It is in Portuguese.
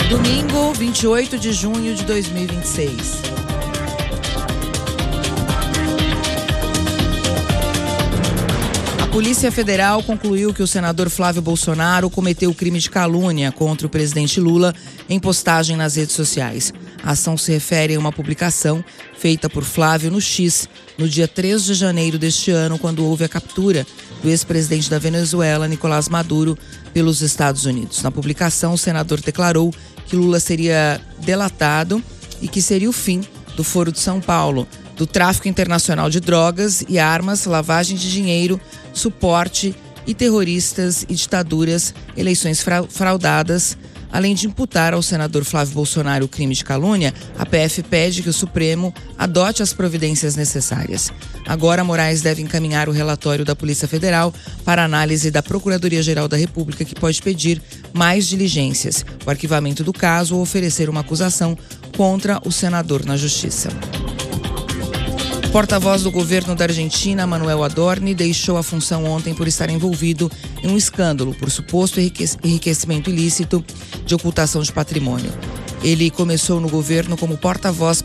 Domingo, 28 de junho de 2026. A Polícia Federal concluiu que o senador Flávio Bolsonaro cometeu crime de calúnia contra o presidente Lula em postagem nas redes sociais. A ação se refere a uma publicação feita por Flávio no X, no dia 3 de janeiro deste ano, quando houve a captura do ex-presidente da Venezuela, Nicolás Maduro, pelos Estados Unidos. Na publicação, o senador declarou que Lula seria delatado e que seria o fim do Foro de São Paulo, do tráfico internacional de drogas e armas, lavagem de dinheiro, suporte e terroristas e ditaduras, eleições fraudadas. Além de imputar ao senador Flávio Bolsonaro o crime de calúnia, a PF pede que o Supremo adote as providências necessárias. Agora, Moraes deve encaminhar o relatório da Polícia Federal para análise da Procuradoria-Geral da República, que pode pedir mais diligências, o arquivamento do caso ou oferecer uma acusação contra o senador na Justiça. O porta-voz do governo da Argentina, Manuel Adorni, deixou a função ontem por estar envolvido em um escândalo por suposto enriquecimento ilícito de ocultação de patrimônio. Ele começou no governo como porta-voz